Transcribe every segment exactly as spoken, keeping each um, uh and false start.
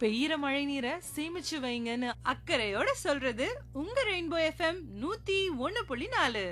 பெய்யற மழை நீரை சேமிச்சு வைங்கன்னு அக்கறையோட சொல்றது உங்க ரெயின்போ எஃப்எம் நூத்தி ஒன்னு புள்ளி நாலு.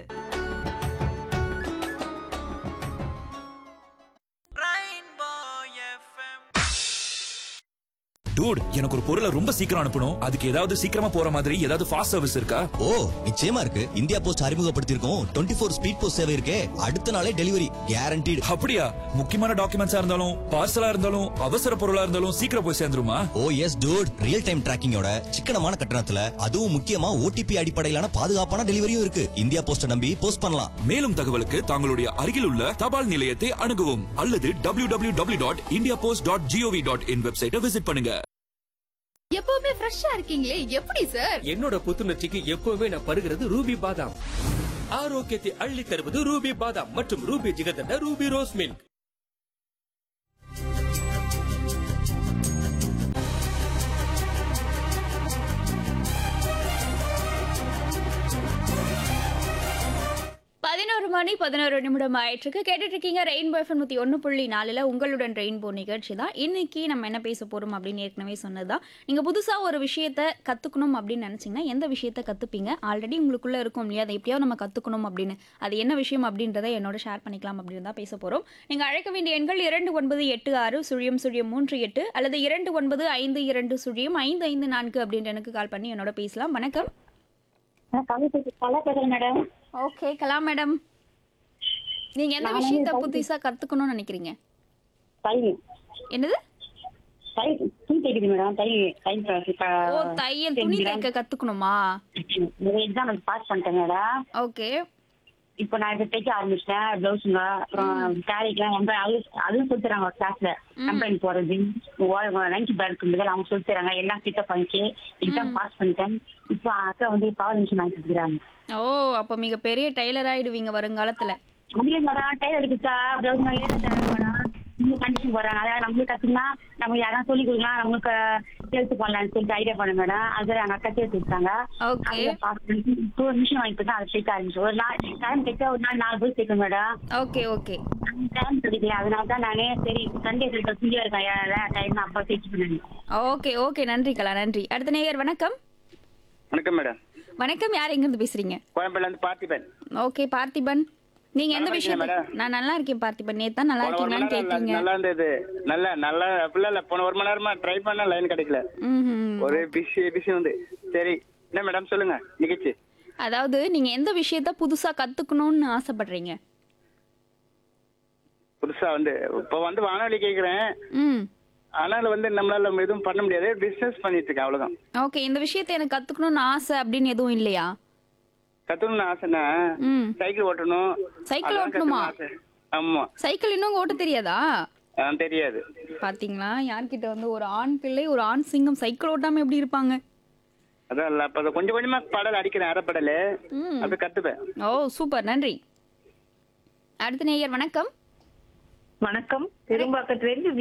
டூட், எனக்கு ஒரு பொருளை ரொம்ப சீக்கிரம் அனுப்பணும். அதுக்கு ஏதாவது சீக்கிரமா போற மாதிரி ஏதாவது ஃபாஸ்ட் சர்வீஸ் இருக்கா? ஓ, நிச்சயமா இருக்கு. India post அறிமுகப்படுத்தியிருக்கோம் twenty four speed post சேவை இருக்கே. அடுத்த நாளே டெலிவரி கேரண்டீடு. அப்படியா? முக்கியமான டாக்குமெண்ட்ஸா இருந்தாலும் பார்சலா இருந்தாலும் அவசர பொருளா இருந்தாலும் சீக்கிரம் போய் சேர்ந்துருமா? ஓ எஸ் டூட், ரியல் டைம் டிராக்கிங்கோட சிக்கனமான கட்டணத்துல அதுவும் முக்கியமா ஓடிபி அடிப்படையிலான பாதுகாப்பான டெலிவரியும் இருக்கு. இந்தியா போஸ்ட நம்பி போஸ்ட் பண்ணலாம். மேலும் தகவலுக்கு தங்களுடைய அருகில் உள்ள தபால் நிலையத்தை அணுகவும் அல்லது W W W dot India post dot gov dot in வெப்சைட்டை விசிட் பண்ணுங்க. எப்பவுமே ஃப்ரெஷ்ஷா இருக்கீங்களே, எப்படி சார்? என்னோட புத்துணர்ச்சிக்கு எப்பவுமே நான் பருகிறது ரூபி பாதாம். ஆரோக்கியத்தை அள்ளி தருவது ரூபி பாதாம் மற்றும் Ruby jigarthanda Ruby rose milk. பதினோரு மணி பதினோரு நிமிடம் ஆயிட்டிருக்கு. கேட்டுட்டு இருக்கீங்க ரெயின்போ எஃப்எம் நூத்தி ஒன்னு புள்ளி நாலுல உங்களுடன் ரெயின்போ நிகழ்ச்சி தான். இன்னைக்கு நம்ம என்ன பேச போறோம் அப்படின்னு ஏற்கனவே சொன்னதுதான். நீங்க புதுசா ஒரு விஷயத்த கத்துக்கணும் அப்படின்னு நினைச்சீங்கன்னா எந்த விஷயத்த கத்துப்பீங்க? ஆல்ரெடி உங்களுக்குள்ள இருக்கும் இல்லையா, அதை எப்படியாவது நம்ம கத்துக்கணும் அப்படின்னு, அது என்ன விஷயம் அப்படின்றத என்னோட ஷேர் பண்ணிக்கலாம் அப்படின்னு தான் பேச போறோம். நீங்க அழைக்க வேண்டிய எண்கள் இரண்டு ஒன்பது எட்டு ஆறு சுழியம் சுழியம் மூன்று எட்டு அல்லது இரண்டு ஒன்பது ஐந்து இரண்டு சுழியம் ஐந்து ஐந்து நான்கு அப்படின்ற எனக்கு கால் பண்ணி என்னோட பேசலாம். வணக்கம். மேடம். ஓகே கலா மேடம், நீங்க எந்த விஷயத்த புதுசா கத்துக்கணும்னு நினைக்கிறீங்க? என்னது? ஓ, தையல், துணி தைக்க கத்துக்கணுமா? எக்ஸாம் பாஸ் பண்ணிட்டேன் மேடம். ஓகே. இப்போ நான் இப்ப தைக்க ஆரம்பிச்சிட்டேன். பிளவுஸுங்க, அப்புறம் சாரிக்கெல்லாம் அதுவும் சொல்லித்தராங்க கிளாஸ்ல. கம்பெனி போறது, லஞ்ச் பேக் அவங்க சொல்லித்தராங்க. எல்லாம் கிட்ட பண்ணிச்சு எக்ஸாம் பாஸ் பண்ணிட்டேன். இப்போ அக்கா வந்து பவர் மிஷின் வாங்கி கொடுக்குறாங்க. ஓ, அப்ப மிக பெரிய டெய்லர் ஆயிடுவீங்க வருங்காலத்துல. முடியும் மேடம். டெய்லர் இருக்குச்சா பிளவுஸ் மேடம் இன்னும் கண்டிஷன் போடுறாங்க. அதாவது நம்மளுக்கு கத்துனா நம்ம யாரும் சொல்லி கொடுக்கலாம், நம்மளுக்கு சேர்த்து பண்ணலாம்னு சொல்லிட்டு ஐடியா பண்ண மேடம். அது எங்க அக்கா சேர்த்து கொடுத்தாங்க. ஒரு மிஷின் வாங்கி கொடுத்தா அதை தைக்க ஆரம்பிச்சு. ஒரு நாள் டைம் தைக்க ஒரு நாள் நாலு பேர் தைக்கும் மேடம். Okay okay. டைம் கிடைக்கல, அதனால தான் நானே சரி சண்டே சொல்லிட்டு ஃப்ரீயா இருக்கேன் டைம் அப்பா தைச்சு பண்ணேன். ஓகே ஓகே, நன்றி கலா, நன்றி. அடுத்த நேயர் வணக்கம். வணக்கம் மேடம். வணக்கம், யார் எங்க இருந்து பேசுறீங்க? கோயம்பேடுல இருந்து பார்த்திபன். ஓகே பார்த்திபன், நீங்க எந்த விஷயம்? நான் நல்லா இருக்கேன் பார்த்திபன். நேத்தா நல்லா இருக்கீங்களான்னு கேக்குறீங்க. நல்லா இருந்தது. நல்ல நல்லா இல்ல போன ஒரு மணி நேரமா ட்ரை பண்ண லைன் கிடைக்கல. ஒரே பிஸி பிஸி வந்து. சரி என்ன மேடம் சொல்லுங்க நிகழ்ச்சி. அதாவது நீங்க எந்த விஷயத்த புதுசா கத்துக்கணும்னு ஆசைப்படுறீங்க? புதுசா வந்து இப்ப வந்து வானொலி கேக்குறேன். ம். ஆனாலும் வந்து நம்மளால எதுவும் பண்ண முடியாது. பிசினஸ் பண்ணிட்டு இருக்கேன், அவ்வளவுதான். ஓகே, இந்த விஷயத்த எனக்கு கத்துக்கணும்னு ஆசை அப்படின்னு எதுவும் இல்லையா? கத்துக்கணும்னு ஆசைன்னா சைக்கிள் ஓட்டணும். சைக்கிள் ஓட்டணுமா? ஆமா. சைக்கிள் இன்னும் ஓட்ட தெரியாதா? தெரியாது. பாத்தீங்களா, யார்கிட்ட வந்து ஒரு ஆண் பிள்ளை ஒரு ஆண் சிங்கம் சைக்கிள் ஓட்டாம எப்படி இருப்பாங்க? அதான் அப்ப கொஞ்சம் கொஞ்சமா படல் அடிக்கிறேன், அரைப்படல அது கத்துப்பேன். ஓ சூப்பர், நன்றி. அடுத்த நேயர் வணக்கம். வணக்கம். பெரும்பாக்கத்துல இருந்து